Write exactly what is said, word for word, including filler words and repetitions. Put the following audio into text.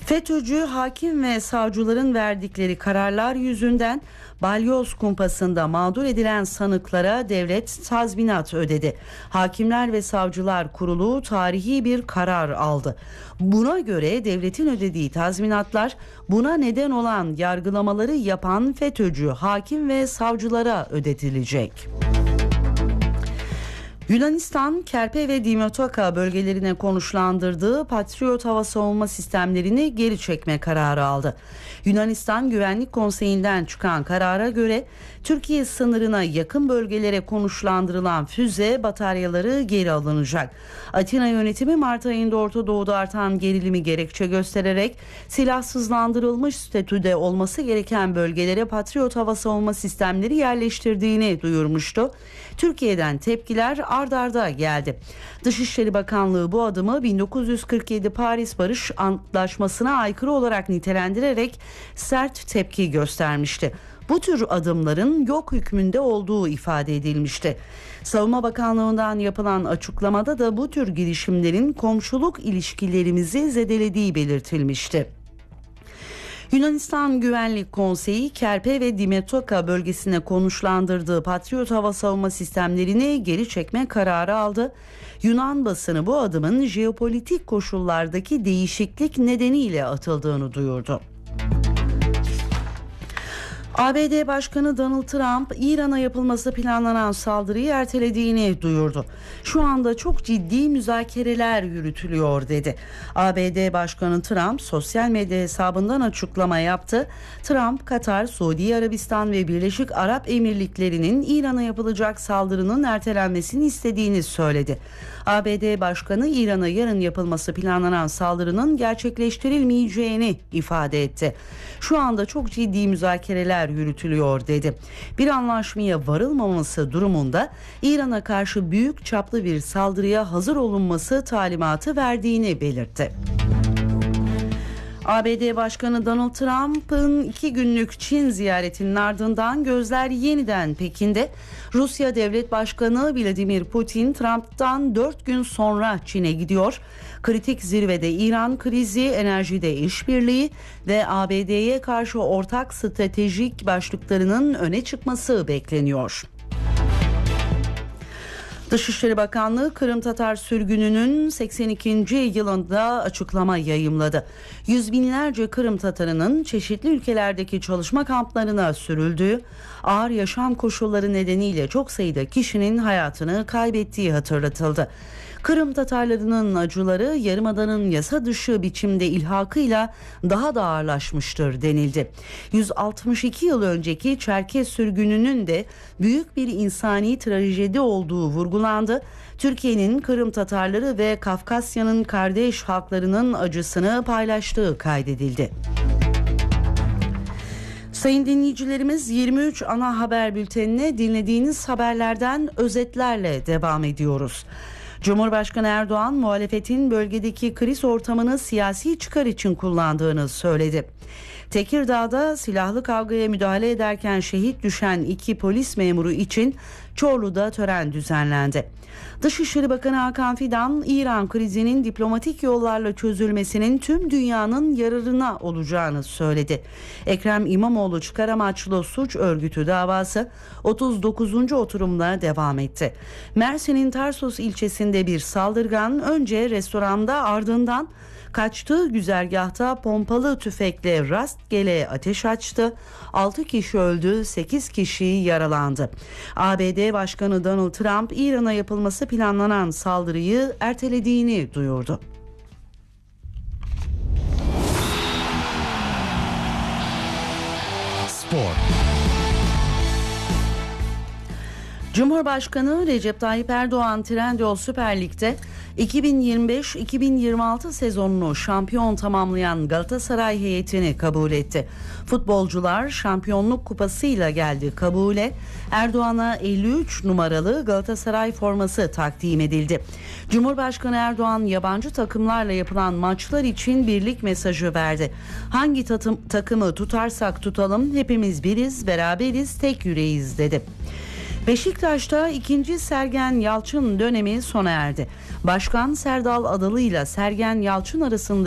FETÖ'cü hakim ve savcıların verdikleri kararlar yüzünden balyoz kumpasında mağdur edilen sanıklara devlet tazminat ödedi. Hakimler ve Savcılar Kurulu tarihi bir karar aldı. Buna göre devletin ödediği tazminatlar buna neden olan yargılamaları yapan FETÖ'cü hakim ve savcılara ödetilecek. Yunanistan, Kerpe ve Dimyataka bölgelerine konuşlandırdığı Patriot hava savunma sistemlerini geri çekme kararı aldı. Yunanistan Güvenlik Konseyi'nden çıkan karara göre Türkiye sınırına yakın bölgelere konuşlandırılan füze bataryaları geri alınacak. Atina yönetimi Mart ayında Orta Doğu'da artan gerilimi gerekçe göstererek silahsızlandırılmış statüde olması gereken bölgelere Patriot hava savunma sistemleri yerleştirdiğini duyurmuştu. Türkiye'den tepkiler ard arda geldi. Dışişleri Bakanlığı bu adımı bin dokuz yüz kırk yedi Paris Barış Antlaşması'na aykırı olarak nitelendirerek sert tepki göstermişti. Bu tür adımların yok hükmünde olduğu ifade edilmişti. Savunma Bakanlığı'ndan yapılan açıklamada da bu tür girişimlerin komşuluk ilişkilerimizi zedelediği belirtilmişti. Yunanistan Güvenlik Konseyi Kerpe ve Dimyataka bölgesine konuşlandırdığı Patriot hava savunma sistemlerini geri çekme kararı aldı. Yunan basını bu adımın jeopolitik koşullardaki değişiklik nedeniyle atıldığını duyurdu. A B D Başkanı Donald Trump, İran'a yapılması planlanan saldırıyı ertelediğini duyurdu. Şu anda çok ciddi müzakereler yürütülüyor dedi. A B D Başkanı Trump sosyal medya hesabından açıklama yaptı. Trump, Katar, Suudi Arabistan ve Birleşik Arap Emirlikleri'nin İran'a yapılacak saldırının ertelenmesini istediğini söyledi. A B D Başkanı İran'a yarın yapılması planlanan saldırının gerçekleştirilmeyeceğini ifade etti. Şu anda çok ciddi müzakereler yürütülüyor dedi. Bir anlaşmaya varılmaması durumunda İran'a karşı büyük çaplı bir saldırıya hazır olunması talimatı verdiğini belirtti. A B D Başkanı Donald Trump'ın iki günlük Çin ziyaretinin ardından gözler yeniden Pekin'de. Rusya Devlet Başkanı Vladimir Putin Trump'tan dört gün sonra Çin'e gidiyor. Kritik zirvede İran krizi, enerjide işbirliği ve A B D'ye karşı ortak stratejik başlıklarının öne çıkması bekleniyor. Dışişleri Bakanlığı Kırım Tatar sürgününün seksen ikinci yılında açıklama yayımladı. Yüz binlerce Kırım Tatarının çeşitli ülkelerdeki çalışma kamplarına sürüldüğü, ağır yaşam koşulları nedeniyle çok sayıda kişinin hayatını kaybettiği hatırlatıldı. Kırım Tatarlarının acıları Yarımada'nın yasa dışı biçimde ilhakıyla daha da ağırlaşmıştır denildi. yüz altmış iki yıl önceki Çerkez sürgününün de büyük bir insani trajedi olduğu vurgulandı. Türkiye'nin Kırım Tatarları ve Kafkasya'nın kardeş halklarının acısını paylaştığı kaydedildi. Sayın dinleyicilerimiz, yirmi üç ana haber bültenine dinlediğiniz haberlerden özetlerle devam ediyoruz. Cumhurbaşkanı Erdoğan, muhalefetin bölgedeki kriz ortamını siyasi çıkar için kullandığını söyledi. Tekirdağ'da silahlı kavgaya müdahale ederken şehit düşen iki polis memuru için Çorlu'da tören düzenlendi. Dışişleri Bakanı Hakan Fidan, İran krizinin diplomatik yollarla çözülmesinin tüm dünyanın yararına olacağını söyledi. Ekrem İmamoğlu çıkar amaçlı suç örgütü davası otuz dokuzuncu oturumla devam etti. Mersin'in Tarsus ilçesinde bir saldırgan önce restoranda, ardından kaçtığı güzergahta pompalı tüfekle rastgele ateş açtı. altı kişi öldü, sekiz kişi yaralandı. A B D Başkanı Donald Trump, İran'a yapılması planlanan saldırıyı ertelediğini duyurdu. Spor. Cumhurbaşkanı Recep Tayyip Erdoğan Trendyol Süper Lig'de iki bin yirmi beş iki bin yirmi altı sezonunu şampiyon tamamlayan Galatasaray heyetini kabul etti. Futbolcular şampiyonluk kupasıyla geldi kabule. Erdoğan'a elli üç numaralı Galatasaray forması takdim edildi. Cumhurbaşkanı Erdoğan yabancı takımlarla yapılan maçlar için birlik mesajı verdi. Hangi takım, takımı tutarsak tutalım hepimiz biriz, beraberiz, tek yüreğiz dedi. Beşiktaş'ta ikinci Sergen Yalçın dönemi sona erdi. Başkan Serdal Adalı ile Sergen Yalçın arasında